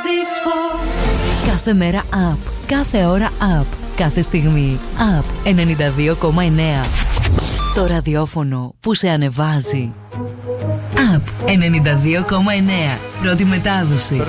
δίσκο. Κάθε μέρα up, κάθε ώρα up, κάθε στιγμή up 92,9. Το ραδιόφωνο που σε ανεβάζει. Up 92,9. Πρώτη μετάδοση.